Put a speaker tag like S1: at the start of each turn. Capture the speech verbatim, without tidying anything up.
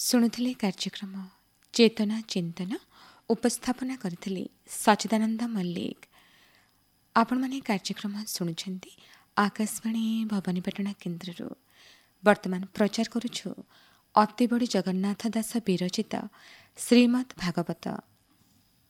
S1: ଶୁଣୁଥିଲେ କାର୍ଯ୍ୟକ୍ରମ ଚେତନା ଚିନ୍ତନ ଉପସ୍ଥାପନା କରିଥିଲେ ସଚିଦାନନ୍ଦ ମଲ୍ଲିକ। ଆପଣମାନେ କାର୍ଯ୍ୟକ୍ରମ ଶୁଣୁଛନ୍ତି ଆକାଶବାଣୀ ଭବାନୀପାଟଣା କେନ୍ଦ୍ରରୁ। ବର୍ତ୍ତମାନ ପ୍ରଚାର କରୁଛୁ ଅତିବଡ଼ି ଜଗନ୍ନାଥ ଦାସ ବିରଚିତ ଶ୍ରୀମଦ୍ ଭାଗବତ।